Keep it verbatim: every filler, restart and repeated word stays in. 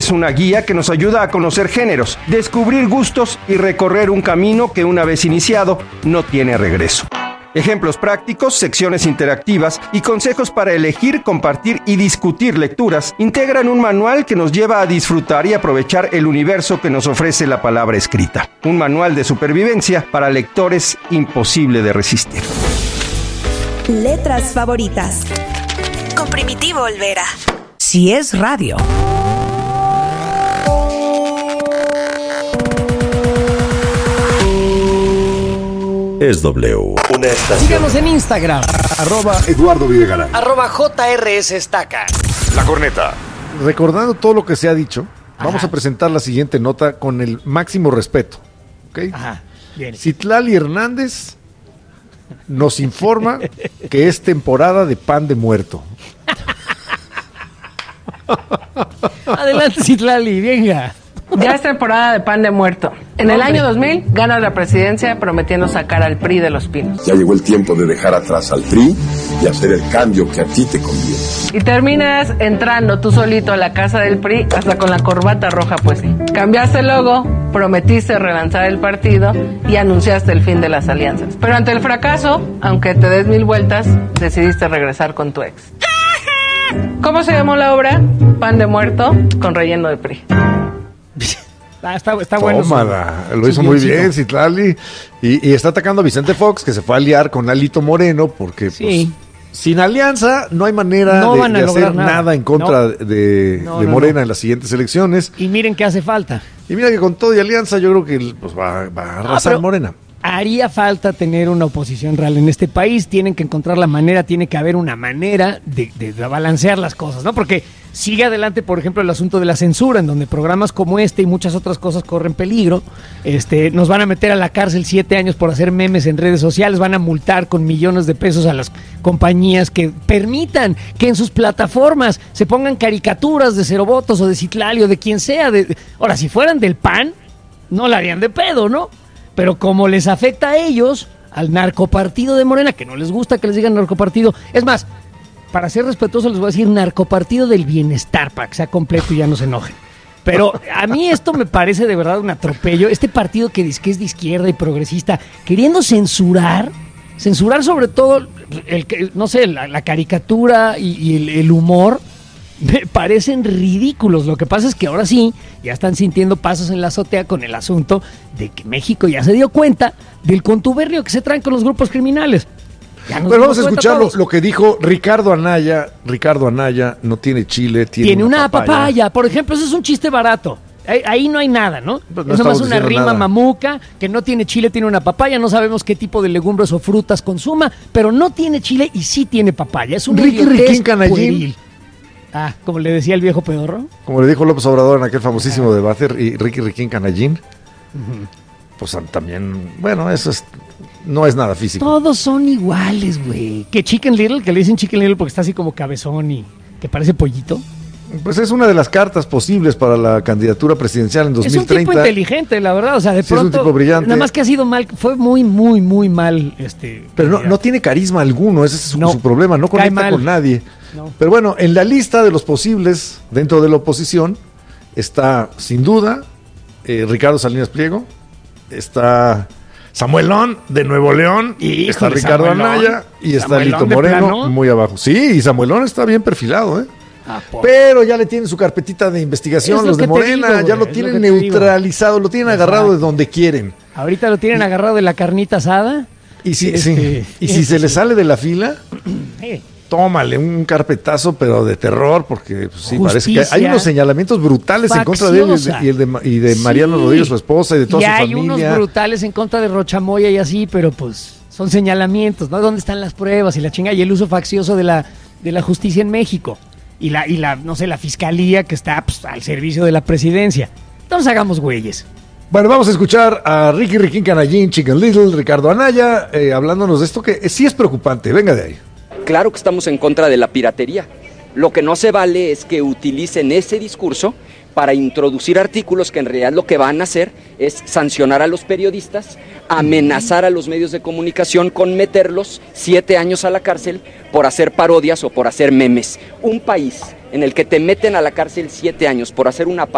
es una guía que nos ayuda a conocer géneros, descubrir gustos y recorrer un camino que una vez iniciado no tiene regreso. Ejemplos prácticos, secciones interactivas y consejos para elegir, compartir y discutir lecturas integran un manual que nos lleva a disfrutar y aprovechar el universo que nos ofrece la palabra escrita. Un manual de supervivencia para lectores imposible de resistir. Letras favoritas. Con Primitivo Olvera. Si es radio. Es W. Una estación. Síganos en Instagram. Arroba Eduardo Videgaray. Arroba J R S Estaca. La corneta. Recordando todo lo que se ha dicho, Ajá. vamos a presentar la siguiente nota con el máximo respeto. ¿Ok? Ajá. Bien. Citlali Hernández nos informa que es temporada de pan de muerto. Adelante, Citlali, venga. Ya es temporada de pan de muerto. En el año dos mil ganas la presidencia prometiendo sacar al P R I de los pinos. Ya llegó el tiempo de dejar atrás al P R I y hacer el cambio que a ti te conviene. Y terminas entrando tú solito a la casa del P R I hasta con la corbata roja puesta. Cambiaste el logo, prometiste relanzar el partido y anunciaste el fin de las alianzas. Pero ante el fracaso, aunque te des mil vueltas, decidiste regresar con tu ex. ¿Cómo se llamó la obra? Pan de muerto con relleno de P R I. Ah, está, está bueno. Tómala, su- lo su hizo muy guioncito. bien Citlali. Y, y está atacando a Vicente Fox, que se fue a aliar con Alito Moreno, porque Sí. pues, sin alianza no hay manera No de, van a de lograr hacer nada. nada en contra No. de, No, de no, Morena no. en las siguientes elecciones. Y miren qué hace falta. Y mira que con todo y alianza yo creo que pues, va, va a arrasar pero- Morena. Haría falta tener una oposición real en este país. Tienen que encontrar la manera, tiene que haber una manera de, de- de balancear las cosas, ¿no? Porque sigue adelante, por ejemplo, el asunto de la censura, en donde programas como este y muchas otras cosas corren peligro. Este, nos van a meter a la cárcel siete años por hacer memes en redes sociales, van a multar con millones de pesos a las compañías que permitan que en sus plataformas se pongan caricaturas de Cero Votos o de Citlali o de quien sea. De, ahora, si fueran del P A N, no la harían de pedo, ¿no? Pero como les afecta a ellos, al narcopartido de Morena, que no les gusta que les digan narcopartido, es más, para ser respetuoso les voy a decir narcopartido del bienestar, para que sea completo y ya no se enojen. Pero a mí esto me parece de verdad un atropello. Este partido que dice que es de izquierda y progresista, queriendo censurar, censurar sobre todo, el, el no sé, la, la caricatura y, y el, el humor, me parecen ridículos. Lo que pasa es que ahora sí, ya están sintiendo pasos en la azotea con el asunto de que México ya se dio cuenta del contubernio que se traen con los grupos criminales. Ya nos Pero vamos a dimos cuenta escuchar lo, todos. lo que dijo Ricardo Anaya. Ricardo Anaya no tiene chile, tiene, Tiene una papaya. Por ejemplo, eso es un chiste barato. Ahí, ahí no hay nada, ¿no? Pues no es nomás estamos una diciendo rima nada. mamuca, que no tiene chile, tiene una papaya. No sabemos qué tipo de legumbres o frutas consuma, pero no tiene chile y sí tiene papaya. Es un Ricky Riquín Canallín. Ah, como le decía el viejo pedorro. Como le dijo López Obrador en aquel famosísimo debate, y Ricky Riquín Canallín. Pues también, bueno, eso es, no es nada físico. Todos son iguales, güey. Que Chicken Little, que le dicen Chicken Little porque está así como cabezón y que parece pollito. Pues es una de las cartas posibles para la candidatura presidencial en dos mil treinta. Es un tipo inteligente, la verdad. O sea, de Sí, es un pronto. tipo brillante. Nada más que ha sido mal, fue muy, muy, muy mal. Este, Pero no, candidato. no tiene carisma alguno, ese es su, No, su problema, no cae conecta mal. con nadie. No. Pero bueno, en la lista de los posibles dentro de la oposición está, sin duda, eh, Ricardo Salinas Pliego, está Samuelón de Nuevo León, Híjole, está Ricardo Samuelón. Anaya y está Samuelón Lito de Moreno plano. muy abajo. Sí, y Samuelón está bien perfilado, ¿eh? Ah, por- Pero ya le tienen su carpetita de investigación Es lo los de que te Morena, digo, ya güey, lo es tienen lo que te digo. neutralizado, lo tienen agarrado Exacto. de donde quieren. Ahorita lo tienen agarrado de la carnita asada. Y si, Este, sí, y si se le sale de la fila, Eh, tómale un carpetazo, pero de terror, porque pues, sí, parece que hay Justicia unos señalamientos brutales en contra de él y de, facciosa. y, el de, Ma- y de Mariano Sí. Rodríguez, su esposa, y de toda y su hay unos familia. brutales en contra de Rochamoya y así, pero pues son señalamientos, ¿no? ¿Dónde están las pruebas y la chinga y el uso faccioso de la, de la justicia en México? Y la, y la, no sé, la fiscalía que está pues, al servicio de la presidencia. Entonces hagamos güeyes. Bueno, vamos a escuchar a Ricky Riquín Canallín, Chicken Little, Ricardo Anaya, eh, hablándonos de esto que eh, sí es preocupante. Venga de ahí. Claro que estamos en contra de la piratería. Lo que no se vale es que utilicen ese discurso para introducir artículos que en realidad lo que van a hacer es sancionar a los periodistas, amenazar a los medios de comunicación con meterlos siete años a la cárcel por hacer parodias o por hacer memes. Un país en el que te meten a la cárcel siete años por hacer una